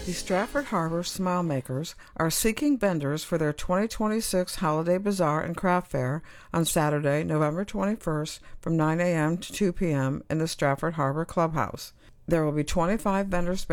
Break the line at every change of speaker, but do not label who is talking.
The Stratford Harbor Smile Makers are seeking vendors for their 2026 Holiday Bazaar and Craft Fair on Saturday, November 21st from 9 a.m. to 2 p.m. in the Stratford Harbor Clubhouse. There will be 25 vendor spaces